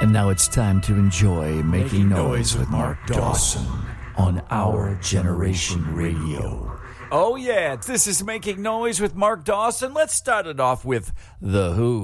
And now it's time to enjoy Making Noise with Mark Dawson on Our Generation Radio. Oh yeah, this is Making Noise with Mark Dawson. Let's start it off with The Who.